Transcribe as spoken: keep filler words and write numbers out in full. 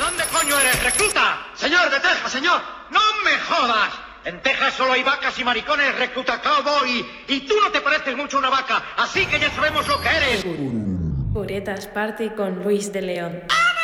¿Dónde coño eres, recluta? Señor, de Texas, señor. ¡No me jodas! En Texas solo hay vacas y maricones, recluta cowboy. Y tú no te pareces mucho a una vaca, así que ya sabemos lo que eres. Puretas Party con Luis de León.